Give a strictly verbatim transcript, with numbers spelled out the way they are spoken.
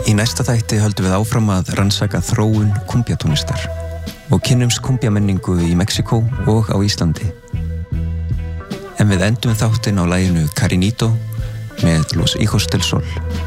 Í næsta þætti höldum við áfram að rannsaka þróun kumbjatónlistar og kynnumst kumbjamenningu í Mexíkó og á Íslandi. En við endum þáttinn á laginu Carinito með Los Hijos del Sol.